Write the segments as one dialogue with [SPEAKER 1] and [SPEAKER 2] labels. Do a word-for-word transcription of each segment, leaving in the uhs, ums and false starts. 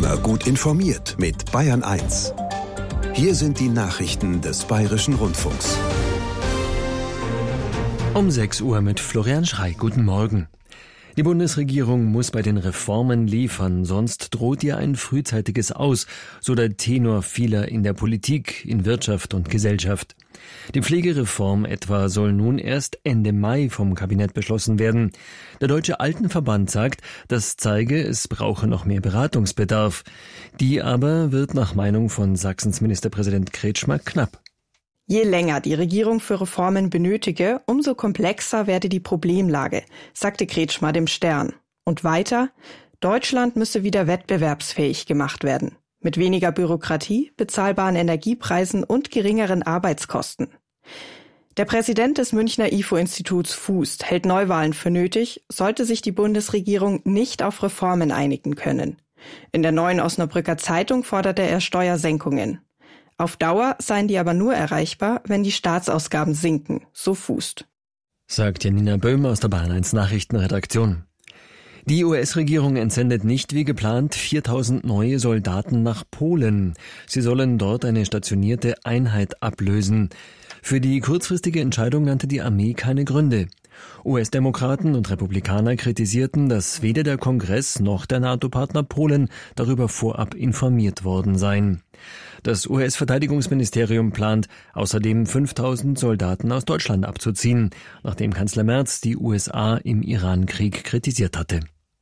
[SPEAKER 1] Immer gut informiert mit Bayern eins. Hier sind die Nachrichten des Bayerischen Rundfunks.
[SPEAKER 2] Um sechs Uhr mit Florian Schrey. Guten Morgen. Die Bundesregierung muss bei den Reformen liefern, sonst droht ihr ein frühzeitiges Aus, so der Tenor vieler in der Politik, in Wirtschaft und Gesellschaft. Die Pflegereform etwa soll nun erst Ende Mai vom Kabinett beschlossen werden. Der Deutsche Altenverband sagt, das zeige, es brauche noch mehr Beratungsbedarf. Die aber wird nach Meinung von Sachsens Ministerpräsident Kretschmer knapp.
[SPEAKER 3] Je länger die Regierung für Reformen benötige, umso komplexer werde die Problemlage, sagte Kretschmer dem Stern. Und weiter, Deutschland müsse wieder wettbewerbsfähig gemacht werden. Mit weniger Bürokratie, bezahlbaren Energiepreisen und geringeren Arbeitskosten. Der Präsident des Münchner I F O-Instituts Fußt hält Neuwahlen für nötig, sollte sich die Bundesregierung nicht auf Reformen einigen können. In der Neuen Osnabrücker Zeitung forderte er Steuersenkungen. Auf Dauer seien die aber nur erreichbar, wenn die Staatsausgaben sinken, so Fußt.
[SPEAKER 2] Sagt Janina Böhm aus der Bayern eins Nachrichtenredaktion. Die U S-Regierung entsendet nicht wie geplant viertausend neue Soldaten nach Polen. Sie sollen dort eine stationierte Einheit ablösen. Für die kurzfristige Entscheidung nannte die Armee keine Gründe. U S-Demokraten und Republikaner kritisierten, dass weder der Kongress noch der NATO-Partner Polen darüber vorab informiert worden seien. Das U S-Verteidigungsministerium plant, außerdem fünftausend Soldaten aus Deutschland abzuziehen, nachdem Kanzler Merz die U S A im Iran-Krieg kritisiert hatte.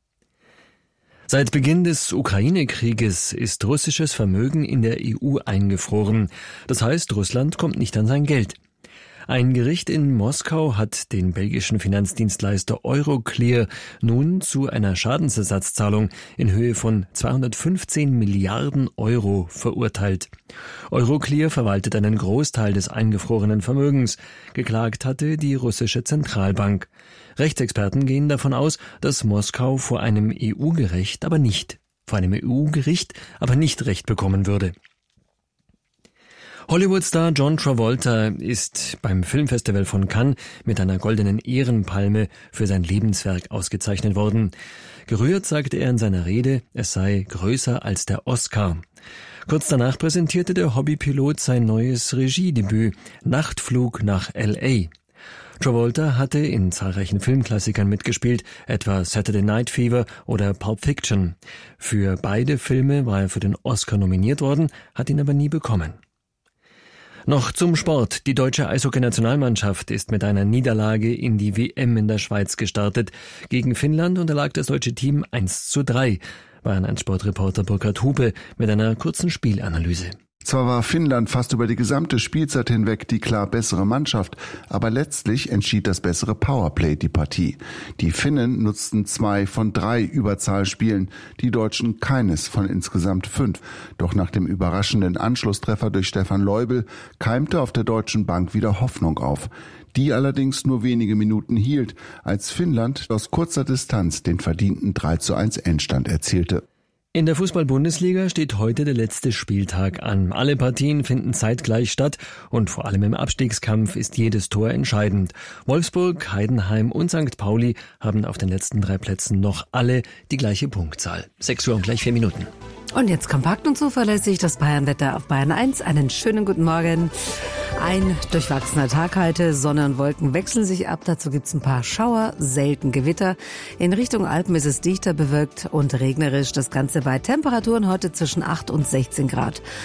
[SPEAKER 2] Seit Beginn des Ukraine-Krieges ist russisches Vermögen in der E U eingefroren. Das heißt, Russland kommt nicht an sein Geld. Ein Gericht in Moskau hat den belgischen Finanzdienstleister Euroclear nun zu einer Schadensersatzzahlung in Höhe von zweihundertfünfzehn Milliarden Euro verurteilt. Euroclear verwaltet einen Großteil des eingefrorenen Vermögens. Geklagt hatte die russische Zentralbank. Rechtsexperten gehen davon aus, dass Moskau vor einem E U-Gericht aber nicht, vor einem E U-Gericht aber nicht Recht bekommen würde. Hollywood-Star John Travolta ist beim Filmfestival von Cannes mit einer goldenen Ehrenpalme für sein Lebenswerk ausgezeichnet worden. Gerührt sagte er in seiner Rede, es sei größer als der Oscar. Kurz danach präsentierte der Hobbypilot sein neues Regiedebüt, Nachtflug nach L A. Travolta hatte in zahlreichen Filmklassikern mitgespielt, etwa Saturday Night Fever oder Pulp Fiction. Für beide Filme war er für den Oscar nominiert worden, hat ihn aber nie bekommen. Noch zum Sport. Die deutsche Eishockey-Nationalmannschaft ist mit einer Niederlage in die W M in der Schweiz gestartet. Gegen Finnland unterlag das deutsche Team eins zu drei. Bayern eins Sportreporter Burkhard Hupe mit einer kurzen Spielanalyse.
[SPEAKER 4] Zwar war Finnland fast über die gesamte Spielzeit hinweg die klar bessere Mannschaft, aber letztlich entschied das bessere Powerplay die Partie. Die Finnen nutzten zwei von drei Überzahlspielen, die Deutschen keines von insgesamt fünf. Doch nach dem überraschenden Anschlusstreffer durch Stefan Leubel keimte auf der deutschen Bank wieder Hoffnung auf. Die allerdings nur wenige Minuten hielt, als Finnland aus kurzer Distanz den verdienten drei zu eins Endstand erzielte.
[SPEAKER 2] In der Fußball-Bundesliga steht heute der letzte Spieltag an. Alle Partien finden zeitgleich statt und vor allem im Abstiegskampf ist jedes Tor entscheidend. Wolfsburg, Heidenheim und Sankt Pauli haben auf den letzten drei Plätzen noch alle die gleiche Punktzahl. sechs Uhr und gleich vier Minuten.
[SPEAKER 5] Und jetzt kompakt und zuverlässig das Bayernwetter auf Bayern eins. Einen schönen guten Morgen. Ein durchwachsener Tag heute. Sonne und Wolken wechseln sich ab. Dazu gibt's ein paar Schauer, selten Gewitter. In Richtung Alpen ist es dichter bewölkt und regnerisch. Das Ganze bei Temperaturen heute zwischen acht und sechzehn Grad.